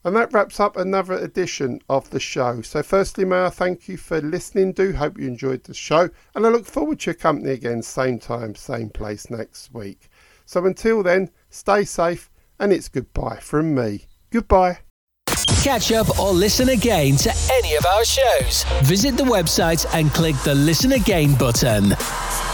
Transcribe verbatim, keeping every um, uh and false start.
And that wraps up another edition of the show. So firstly, may I thank you for listening. Do hope you enjoyed the show. And I look forward to your company again, same time, same place next week. So until then, stay safe and it's goodbye from me. Goodbye. Catch up or listen again to any of our shows. Visit the website and click the Listen Again button.